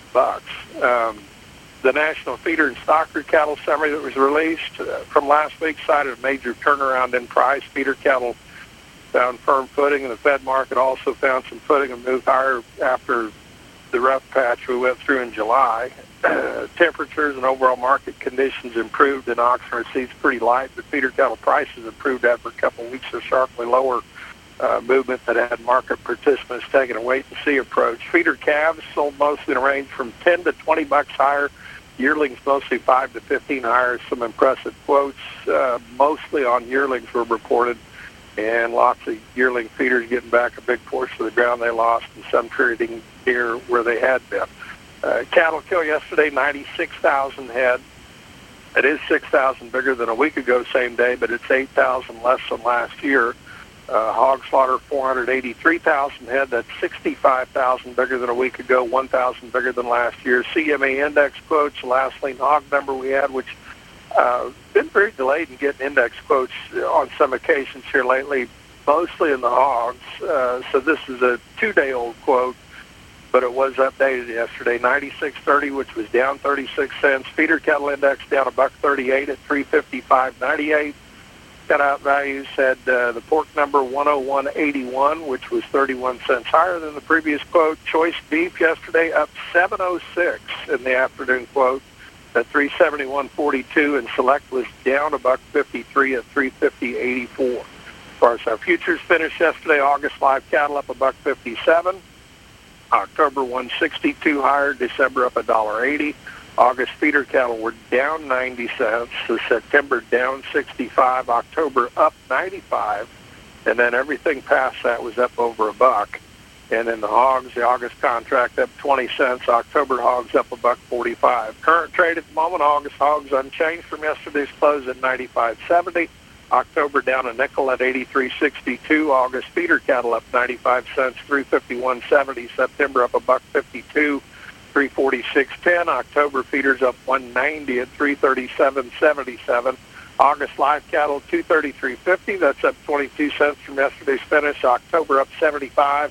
Speaker 6: $8.50. The National Feeder and Stocker Cattle Summary that was released from last week cited a major turnaround in price. Feeder cattle found firm footing, and the Fed market also found some footing and moved higher after the rough patch we went through in July. Temperatures and overall market conditions improved, and oxen receipts pretty light, but feeder cattle prices improved after a couple of weeks of sharply lower movement that had market participants taking a wait-and-see approach. Feeder calves sold mostly in a range from $10 to $20 higher. Yearlings mostly 5 to 15 higher. Some impressive quotes, mostly on yearlings, were reported, and lots of yearling feeders getting back a big portion of the ground they lost, and some trading near where they had been. Cattle kill yesterday, 96,000 head. It is 6,000 bigger than a week ago, same day, but it's 8,000 less than last year. Hog slaughter, 483,000 head. That's 65,000 bigger than a week ago, 1,000 bigger than last year. CMA index quotes, the last lean hog number we had, which been very delayed in getting index quotes on some occasions here lately, mostly in the hogs. So this is a 2-day-old quote, but it was updated yesterday. 96.30, which was down 36 cents. Feeder cattle index down $1.38 at 355.98. Cutout values had the pork number 101.81, which was 31 cents higher than the previous quote. Choice beef yesterday up 7.06 in the afternoon quote at 371.42, and select was down $1.53 at 350.84. As far as our futures finished yesterday, August live cattle up $1.57, October 162 higher, December up $1.80. August feeder cattle were down 90 cents, so September down 65, October up 95, and then everything past that was up over $1. And in the hogs, the August contract up 20 cents, October hogs up $1.45. Current trade at the moment, August hogs unchanged from yesterday's close at 95.70. October down a nickel at 83.62. August feeder cattle up 95 cents, 351.70. September up $1.52. 346.10. October feeders up 190 at 337.77. August live cattle 233.50. That's up 22 cents from yesterday's finish. October up 75,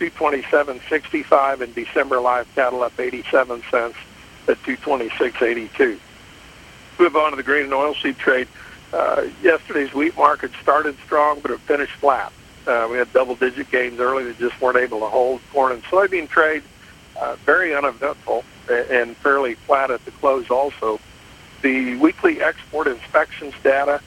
Speaker 6: 227.65, and December live cattle up 87 cents at 226.82. Move on to the grain and oilseed trade. Yesterday's wheat market started strong, but it finished flat. We had double-digit gains early that just weren't able to hold. Corn and soybean trade, very uneventful and fairly flat at the close also. The weekly export inspections data,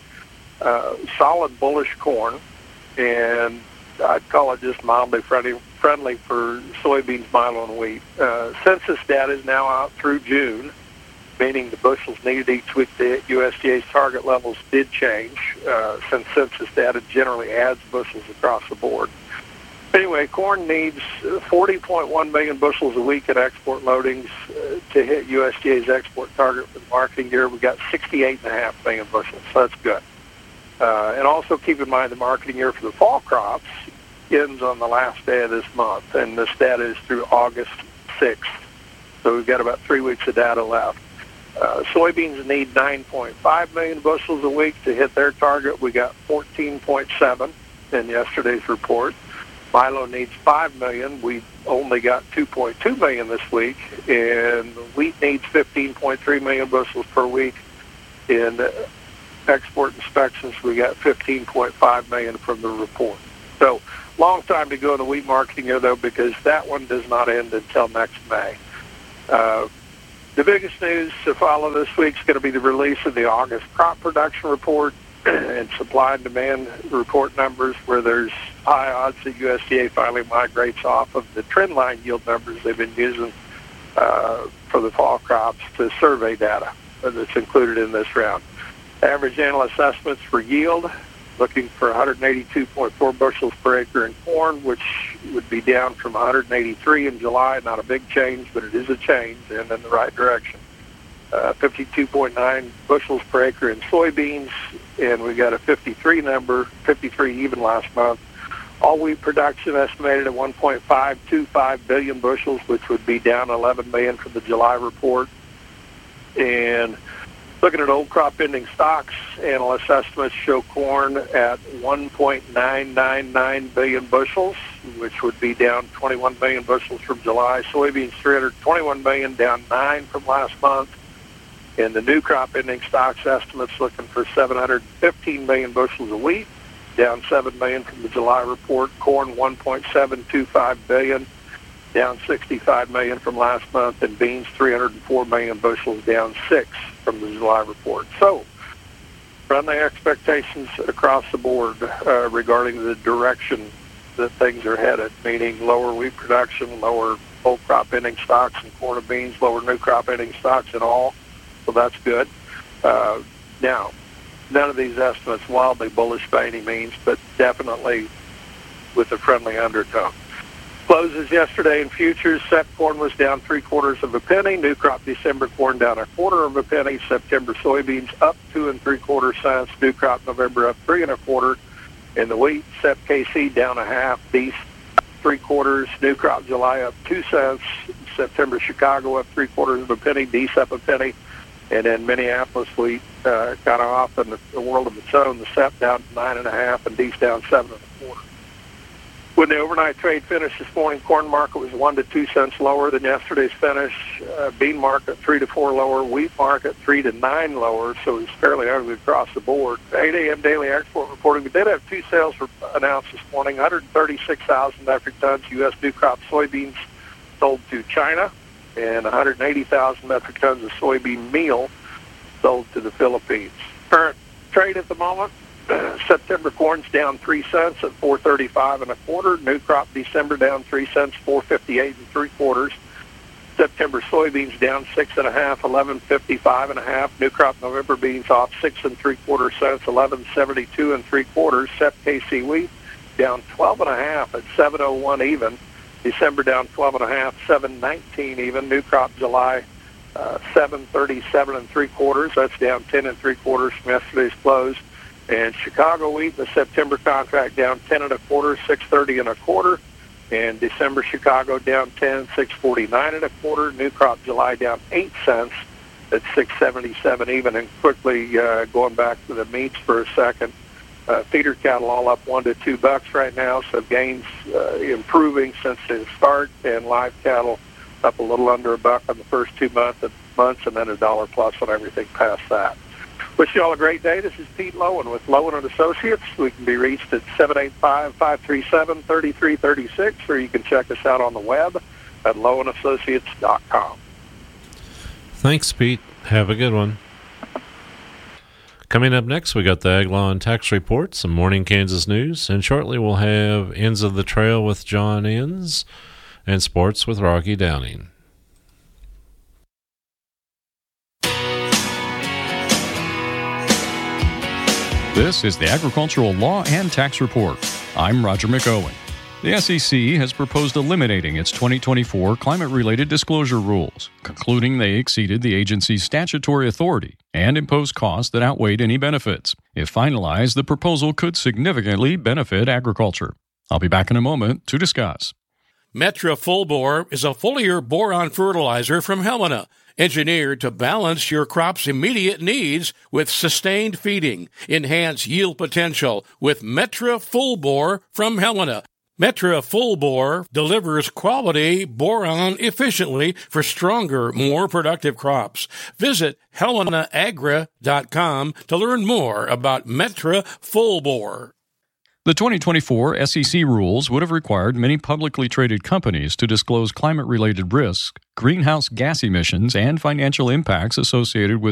Speaker 6: solid bullish corn, and I'd call it just mildly friendly for soybeans, milo, and wheat. Census data is now out through June, meaning the bushels needed each week. The USDA's target levels did change, since census data generally adds bushels across the board. Anyway, corn needs 40.1 million bushels a week in export loadings to hit USDA's export target for the marketing year. We got 68.5 million bushels, so that's good. And also keep in mind the marketing year for the fall crops ends on the last day of this month, and this data is through August 6th. So we've got about 3 weeks of data left. Soybeans need 9.5 million bushels a week to hit their target. We got 14.7 in yesterday's report. Milo needs 5 million. We only got 2.2 million this week, and wheat needs 15.3 million bushels per week. In export inspections, we got 15.5 million from the report. So long time to go in the wheat marketing year, though, because that one does not end until next May. The biggest news to follow this week is going to be the release of the August crop production report and supply and demand report numbers, where there's high odds that USDA finally migrates off of the trend line yield numbers they've been using for the fall crops to survey data that's included in this round. Average analyst estimates for yield, looking for 182.4 bushels per acre in corn, which would be down from 183 in July. Not a big change, but it is a change and in the right direction. 52.9 bushels per acre in soybeans, and we got a 53 number, 53 even last month. All wheat production estimated at 1.525 billion bushels, which would be down 11 million from the July report. And looking at old crop ending stocks, analyst estimates show corn at 1.999 billion bushels, which would be down 21 million bushels from July. Soybeans 321 million, down 9 from last month. And the new crop ending stocks estimates looking for 715 million bushels of wheat, down 7 million from the July report. Corn 1.725 billion, down 65 million from last month, and beans 304 million bushels, down 6 from the July report. So, friendly expectations across the board regarding the direction that things are headed, meaning lower wheat production, lower old crop ending stocks in corn and beans, lower new crop ending stocks in all. So that's good. Now, none of these estimates wildly bullish by any means, but definitely with a friendly undertone. Closes yesterday in futures. Sep corn was down 3/4 cents. New crop December corn down 1/4 cent. September soybeans up 2 3/4 cents. New crop November up 3 1/4. In the wheat, Sep KC down 1/2. Beef 3/4. New crop July up 2 cents. September Chicago up 3/4 cents. Dees up 1 penny. And then Minneapolis wheat kind of off in the world of its own. The Sep down 9 1/2 and Dees down 7 1/4. When the overnight trade finished this morning, corn market was 1 to 2 cents lower than yesterday's finish. Bean market 3 to 4 lower. Wheat market 3 to 9 lower. So it's fairly ugly across the board. 8 a.m. daily export reporting. We did have 2 sales announced this morning. 136,000 metric tons U.S. new crop soybeans sold to China, and 180,000 metric tons of soybean meal sold to the Philippines. Current trade at the moment. September corn's down 3 cents at 4.35 1/4. New crop December down 3 cents, 4.58 3/4. September soybeans down 6 1/2, 11.55 1/2. New crop November beans off 6 3/4 cents, 11.72 3/4. Sep KC wheat down 12 1/2 at 7.01 even. December down 12 1/2, 7.19 even. New crop July 7.37 3/4. That's down 10 3/4 from yesterday's close. And Chicago wheat, the September contract down 10 1/4, 6.30 1/4. And December Chicago down 10, 6.49 1/4. New crop July down 8 cents at 6.77 even. And quickly going back to the meats for a second, feeder cattle all up $1 to $2 right now. So gains improving since the start, and live cattle up a little under $1 on the first 2 months, and then $1 plus on everything past that. Wish you all a great day. This is Pete Lowen with Lowen & Associates. We can be reached at 785-537-3336, or you can check us out on the web at lowanassociates.com.
Speaker 4: Thanks, Pete. Have a good one. Coming up next, we got the Ag Law and Tax Report, some Morning Kansas news, and shortly we'll have Ends of the Trail with John Ends and Sports with Rocky Downing.
Speaker 7: This is the Agricultural Law and Tax Report. I'm Roger McOwen. The SEC has proposed eliminating its 2024 climate-related disclosure rules, concluding they exceeded the agency's statutory authority and imposed costs that outweighed any benefits. If finalized, the proposal could significantly benefit agriculture. I'll be back in a moment to discuss.
Speaker 8: Metra Full Bore is a foliar boron fertilizer from Helena, engineered to balance your crop's immediate needs with sustained feeding. Enhance yield potential with Metra Full Bore from Helena. Metra Full Bore delivers quality boron efficiently for stronger, more productive crops. Visit HelenaAgra.com to learn more about Metra Full Bore.
Speaker 7: The 2024 SEC rules would have required many publicly traded companies to disclose climate-related risks, greenhouse gas emissions, and financial impacts associated with